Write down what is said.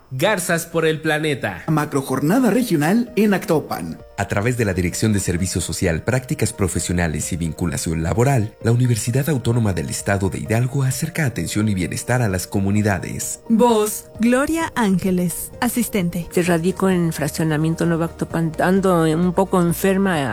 Garzas por el Planeta. Macrojornada regional en Actopan. A través de la Dirección de Servicio Social, Prácticas Profesionales y Vinculación Laboral, la Universidad Autónoma del Estado de Hidalgo acerca atención y bienestar a las comunidades. Voz, Gloria Ángeles, asistente. Radico en Fraccionamiento Nuevo Actopan, ando un poco enferma.